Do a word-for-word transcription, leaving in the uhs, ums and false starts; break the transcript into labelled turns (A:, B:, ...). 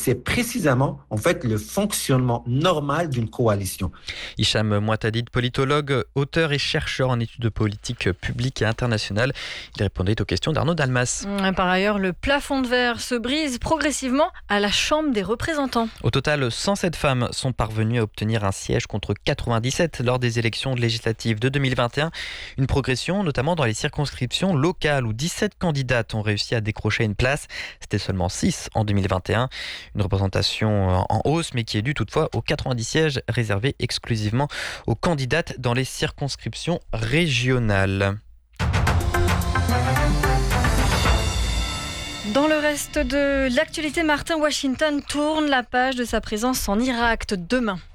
A: c'est précisément en fait le fonctionnement normal d'une coalition.
B: Hicham Mouatadid, politologue, auteur et chercheur en études de politique publique et internationale. Il répondait aux questions d'Arnaud Dalmas.
C: Par ailleurs, le plafond de verre se brise progressivement à la Chambre des représentants.
B: Au total, cent sept femmes sont parvenues à obtenir un siège contre quatre-vingt-dix-sept lors des élections législatives de deux mille vingt et un. Une progression notamment dans les circonscriptions locales où dix-sept candidates ont réussi à décrocher une place. C'était seulement six en deux mille vingt et un. Une représentation en hausse mais qui est due toutefois aux quatre-vingt-dix sièges réservés exclusivement aux candidates dans les circonscriptions régionales.
C: Dans le reste de l'actualité, Martin Washington tourne la page de sa présence en Irak demain.